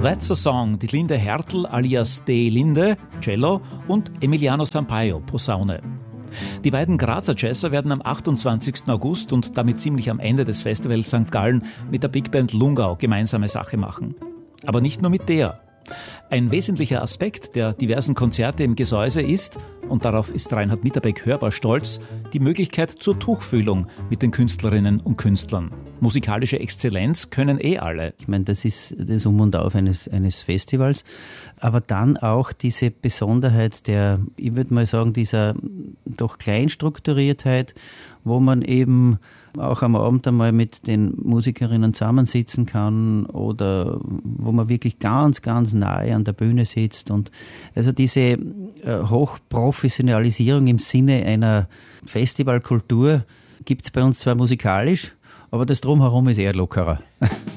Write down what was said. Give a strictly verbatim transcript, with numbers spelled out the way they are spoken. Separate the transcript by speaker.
Speaker 1: That's a Song, die Linde Hertel alias De Linde, Cello und Emiliano Sampaio, Posaune. Die beiden Grazer Jazzer werden am achtundzwanzigsten August und damit ziemlich am Ende des Festivals Sankt Gallen mit der Big Band Lungau gemeinsame Sache machen. Aber nicht nur mit der. Ein wesentlicher Aspekt der diversen Konzerte im Gesäuse ist, und darauf ist Reinhard Mitterbeck hörbar stolz, die Möglichkeit zur Tuchfühlung mit den Künstlerinnen und Künstlern. Musikalische Exzellenz können eh alle.
Speaker 2: Ich meine, das ist das Um und Auf eines, eines Festivals, aber dann auch diese Besonderheit der, ich würde mal sagen, dieser doch Kleinstrukturiertheit, wo man eben auch am Abend einmal mit den Musikerinnen zusammensitzen kann oder wo man wirklich ganz, ganz nahe an der Bühne sitzt. Und also diese äh, Hochprofessionalisierung im Sinne einer Festivalkultur gibt es bei uns zwar musikalisch, aber das Drumherum ist eher lockerer.